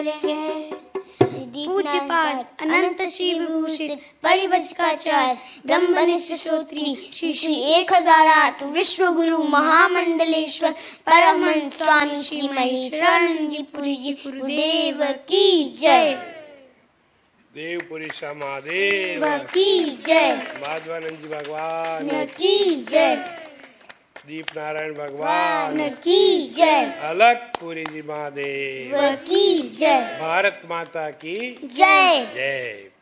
पूज्यपाद अनंत श्री विभूषित परिवज्रकाचार्य ब्रह्मनिष्ठ श्रोत्री श्री श्री 1008 विश्व गुरु महामंडलेश्वर परमहंस स्वामी श्री महेश्वरानंद जी पुरी जी गुरुदेव की जय। देवपुरी महादेव की जय। माधवानंद जी भगवान की जय। दीप नारायण भगवान की जय। अलगपुरी जी महादेव की जय। भारत माता की जय। जय।